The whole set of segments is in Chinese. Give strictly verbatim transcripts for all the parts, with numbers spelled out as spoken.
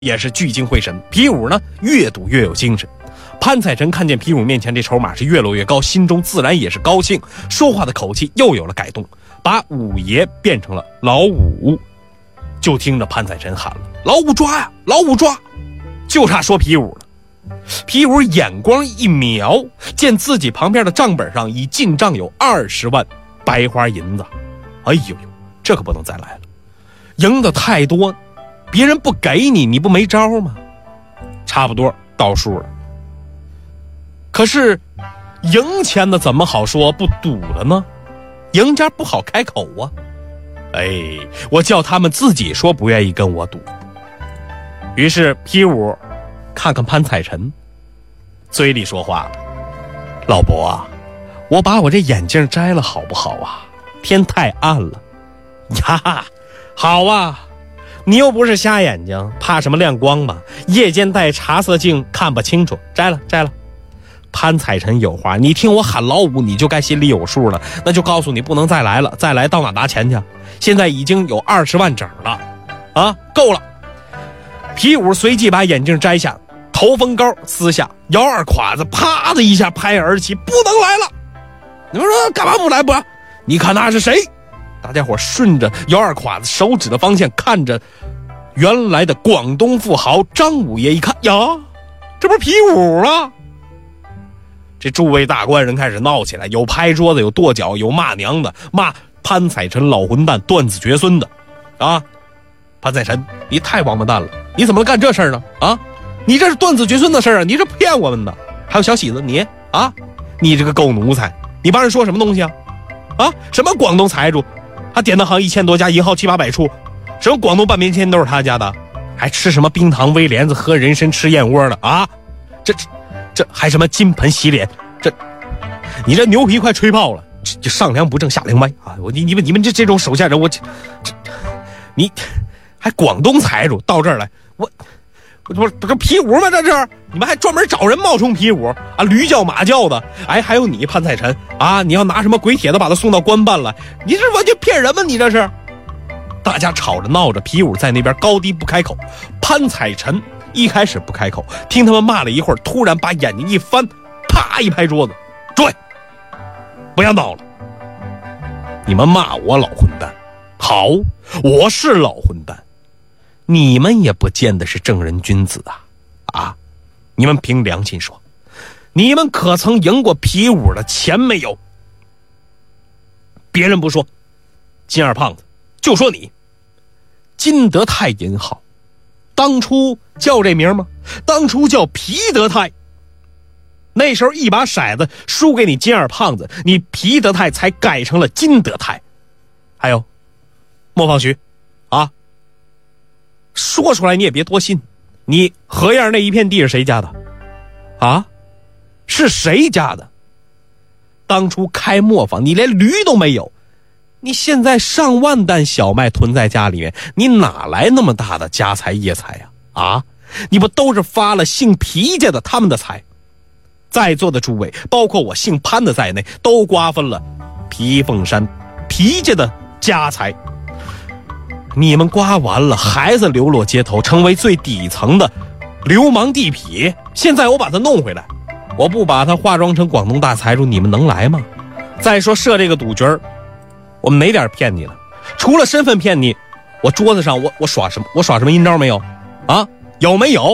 也是聚精会神。皮五呢越赌越有精神。潘彩臣看见皮五面前这筹码是越落越高，心中自然也是高兴，说话的口气又有了改动，把五爷变成了老五。就听着潘彩臣喊了：“老五抓呀，老五抓！”就差说皮五了。皮五眼光一瞄，见自己旁边的账本上已进账有二十万白花银子。哎呦呦，这可不能再来了，赢的太多，别人不给你，你不没招吗？差不多到数了。可是赢钱的怎么好说不赌了呢？赢家不好开口啊。哎，我叫他们自己说不愿意跟我赌。于是P五看看潘彩臣，嘴里说话了：“老伯啊，我把我这眼镜摘了好不好啊？天太暗了。”呀，好啊，你又不是瞎眼睛，怕什么亮光吗？夜间戴茶色镜看不清楚，摘了摘了。潘彩臣有话，你听我喊老五，你就该心里有数了。那就告诉你不能再来了，再来到哪拿钱去？现在已经有二十万整了，啊，够了。皮五随即把眼镜摘下，头风高撕下，姚二胯子啪的一下拍而起，不能来了。你们说干嘛不来不？你看那是谁？大家伙顺着姚二胯子手指的方向看着原来的广东富豪张五爷，一看呀，这不是皮五啊！这诸位大官人开始闹起来，有拍桌子，有跺脚，有骂娘的，骂潘彩臣老混蛋，断子绝孙的啊！潘彩臣，你太王八蛋了，你怎么能干这事儿呢？啊，你这是断子绝孙的事儿啊，你这骗我们的。还有小喜子，你啊，你这个狗奴才，你帮人说什么东西啊？啊，什么广东财主，他典当行一千多家，银号七八百处，什么广东半边天都是他家的，还吃什么冰糖威廉子，喝人参，吃燕窝的啊？这这这还什么金盆洗脸？这你这牛皮快吹爆了，这上梁不正下梁歪啊！我你你们你们这这种手下人，我这这你还广东财主到这儿来，我我不是不是皮五吗？这是你们还专门找人冒充皮五啊？驴叫马叫的，哎，还有你潘彩臣啊！你要拿什么鬼帖子把他送到官办了？你这完全骗人吗？你这是！大家吵着闹着，皮五在那边高低不开口，潘彩臣一开始不开口，听他们骂了一会儿，突然把眼睛一翻，啪一拍桌子：“诸位，不要闹了！你们骂我老混蛋，好，我是老混蛋，你们也不见得是正人君子啊！啊，你们凭良心说，你们可曾赢过皮五的钱没有？别人不说，金二胖子就说你，金德泰银号。”当初叫这名吗？当初叫皮德泰。那时候一把骰子输给你金二胖子，你皮德泰才改成了金德泰。还有莫放徐啊，说出来你也别多信。你河沿那一片地是谁家的啊？是谁家的？当初开磨坊你连驴都没有，你现在上万担小麦囤在家里面，你哪来那么大的家财业财啊？啊，你不都是发了姓皮家的他们的财？在座的诸位，包括我姓潘的在内，都瓜分了皮凤山皮家的家财。你们瓜完了，孩子流落街头，成为最底层的流氓地痞。现在我把他弄回来，我不把他化妆成广东大财主，你们能来吗？再说设这个赌局儿，我们哪点骗你了？除了身份骗你，我桌子上我我耍什么？我耍什么阴招没有？啊，有没有？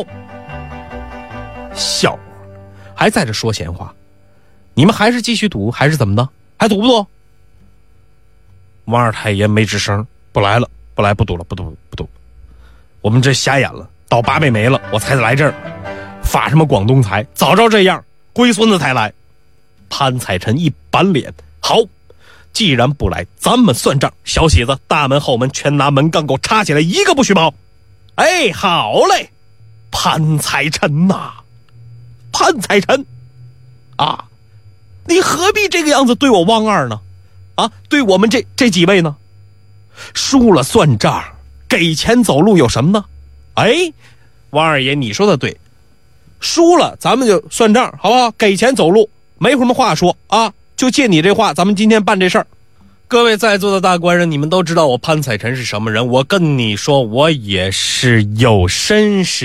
笑话，还在这说闲话？你们还是继续赌，还是怎么的？还赌不赌？王二太爷没吱声，不来了，不来，不赌了，不赌，不赌。我们这瞎眼了，到八辈没了，我才来这儿发什么广东财？早知道这样，龟孙子才来。潘彩臣一板脸，好。既然不来，咱们算账。小喜子，大门后门全拿门杠狗插起来，一个不许跑。哎，好嘞，潘彩臣呐、啊，潘彩臣啊，你何必这个样子对我汪二呢？啊，对我们这这几位呢？输了算账，给钱走路有什么呢？哎，王二爷，你说的对，输了咱们就算账，好不好？给钱走路，没什么话说啊。就借你这话，咱们今天办这事儿， 各位在座的大官人，你们都知道我潘彩臣是什么人，我跟你说，我也是有绅士